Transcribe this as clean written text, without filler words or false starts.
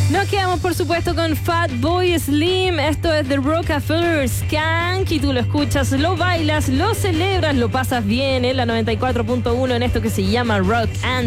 Nos quedamos, por supuesto, con Fatboy Slim. Esto es The Rockefeller Skank y tú lo escuchas, lo bailas, lo celebras, lo pasas bien en la 94.1 en esto que se llama Rock and